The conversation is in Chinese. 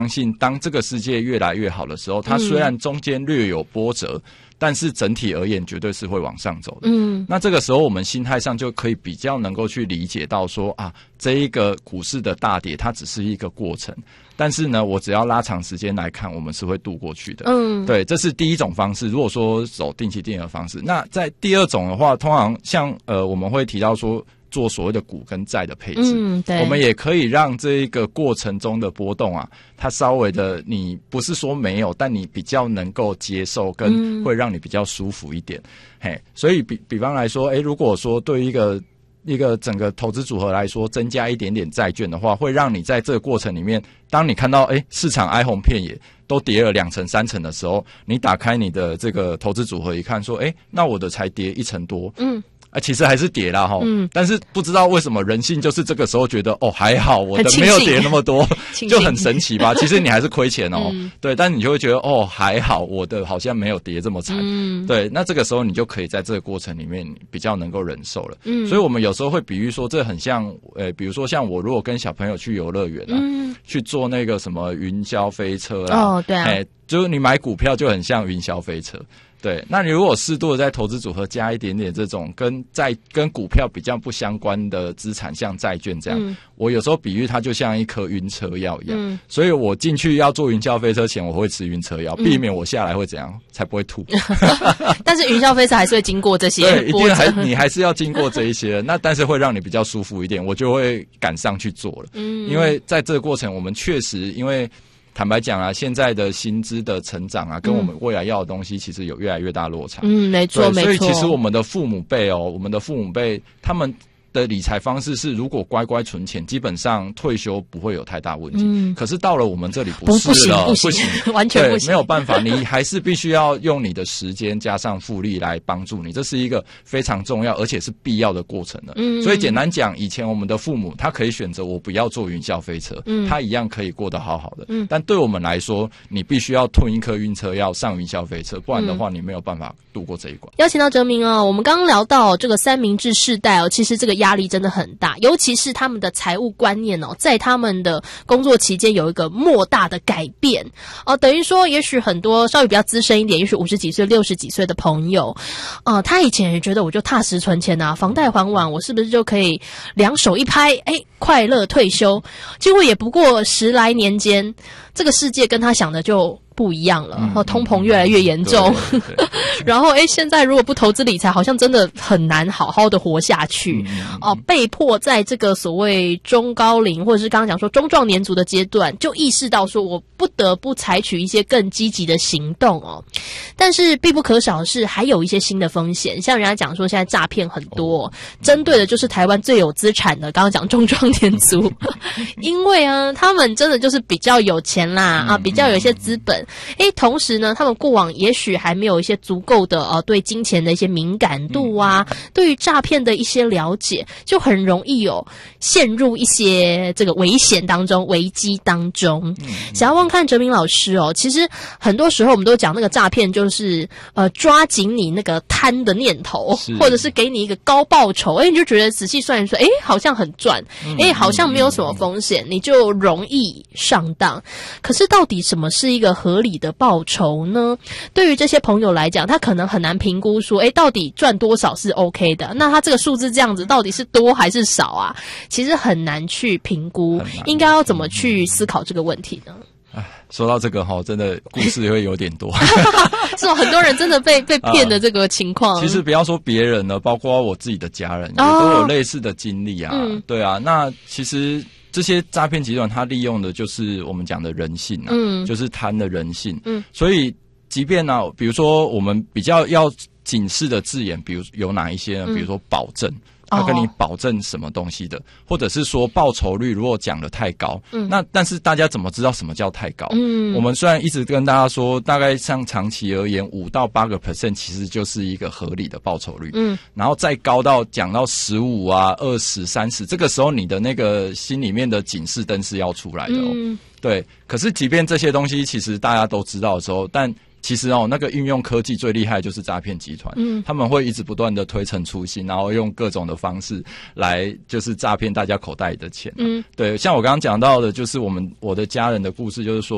相信当这个世界越来越好的时候，它虽然中间略有波折，但是整体而言绝对是会往上走的。那这个时候我们心态上就可以比较能够去理解到说啊，这一个股市的大跌它只是一个过程，但是呢我只要拉长时间来看，我们是会度过去的。对，这是第一种方式，如果说走定期定额方式。那在第二种的话，通常像我们会提到说做所谓的股跟债的配置， 对， 我们也可以让这一个过程中的波动啊，它稍微的你不是说没有，但你比较能够接受，跟会让你比较舒服一点。所以比方来说，如果说对于一个整个投资组合来说，增加一点点债券的话，会让你在这个过程里面，当你看到市场哀鸿遍野都跌了2成3成的时候，你打开你的这个投资组合一看说，那我的才跌1成多，其实还是跌啦齁，但是不知道为什么人性就是这个时候觉得还好，我的没有跌那么多，就很神奇吧。其实你还是亏钱对，但你就会觉得还好，我的好像没有跌这么惨，对，那这个时候你就可以在这个过程里面比较能够忍受了。所以我们有时候会比喻说，这很像比如说像我如果跟小朋友去游乐园去坐那个什么云霄飞车啦， 对啊， 就是你买股票就很像云霄飞车。对，那你如果适度的在投资组合加一点点这种跟股票比较不相关的资产，像债券这样，我有时候比喻它就像一颗晕车药一样，所以我进去要做云霄飞车前，我会吃晕车药，避免我下来会怎样，才不会吐。 但是云霄飞车还是会经过这些， 对，一定你还是要经过这一些，那但是会让你比较舒服一点，我就会赶上去做了。因为在这个过程，我们确实因为。坦白讲啊，现在的薪资的成长啊，跟我们未来要的东西其实有越来越大落差。 没错，没错。 所以其实我们的父母辈他们的理财方式是，如果乖乖存钱，基本上退休不会有太大问题。可是到了我们这里不是了， 不行，完全不行， 没有办法，你还是必须要用你的时间加上复利来帮助你，这是一个非常重要而且是必要的过程的。所以简单讲，以前我们的父母他可以选择我不要坐云霄飞车，他一样可以过得好好的。但对我们来说，你必须要吞一颗晕车药上云霄飞车，不然的话你没有办法度过这一关。 邀请到哲明我们刚刚聊到这个三明治世代其实这个压力真的很大，尤其是他们的财务观念在他们的工作期间有一个莫大的改变等于说也许很多稍微比较资深一点，也许50几岁60几岁的朋友他以前也觉得我就踏实存钱房贷还完，我是不是就可以两手一拍快乐退休，结果也不过10来年间，这个世界跟他想的就不一样了，通膨越来越严重，然后现在如果不投资理财，好像真的很难好好的活下去被迫在这个所谓中高龄或者是刚刚讲说中壮年族的阶段，就意识到说我不得不采取一些更积极的行动但是必不可少的是还有一些新的风险，像人家讲说现在诈骗很多针对的就是台湾最有资产的刚刚讲中壮年族因为他们真的就是比较有钱啦比较有一些资本同时呢他们过往也许还没有一些足够的对金钱的一些敏感度对于诈骗的一些了解，就很容易陷入一些这个危险当中危机当中想要问看哲明老师其实很多时候我们都讲那个诈骗就是抓紧你那个贪的念头，或者是给你一个高报酬你就觉得仔细算一算好像很赚好像没有什么风险，你就容易上当。可是到底什么是一个合理的报酬呢？对于这些朋友来讲，他可能很难评估说到底赚多少是 OK 的，那他这个数字这样子到底是多还是少其实很难去评估，应该要怎么去思考这个问题呢？ 说到这个真的故事也会有点多是很多人真的被骗的这个情况其实不要说别人了，包括我自己的家人也都有类似的经历对那其实这些诈骗集团他利用的就是我们讲的人性就是贪的人性所以即便比如说我们比较要警示的字眼，比如有哪一些呢？比如说保证他跟你保证什么东西的，或者是说报酬率如果讲得太高那但是大家怎么知道什么叫太高我们虽然一直跟大家说大概像长期而言5到8% 其实就是一个合理的报酬率然后再高到讲到15啊20 30，这个时候你的那个心里面的警示灯是要出来的对，可是即便这些东西其实大家都知道的时候，但其实那个运用科技最厉害的就是诈骗集团他们会一直不断的推陈出新，然后用各种的方式来就是诈骗大家口袋里的钱对，像我刚刚讲到的就是我的家人的故事，就是说